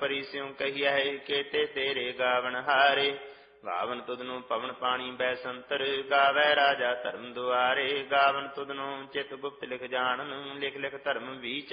ਪਰੀ ਸਿਉ ਕਹੀਐ ਕੇਤੇ ਤੇਰੇ ਗਾਵਨ ਹਾਰੇ। ਗਾਵਨ ਤੁਧਨੁ ਪਵਨ ਪਾਣੀ ਬੈ ਸੰਤਰ ਗਾਵੈ ਰਾਜਾ ਧਰਮ ਦੁਆਰੇ। ਗਾਵਨ ਤੁਧਨੁ ਚਿਤ ਗੁਪਤ ਲਿਖ ਜਾਣਨ ਲਿਖ ਲਿਖ ਧਰਮ ਵਿਚਾਰ।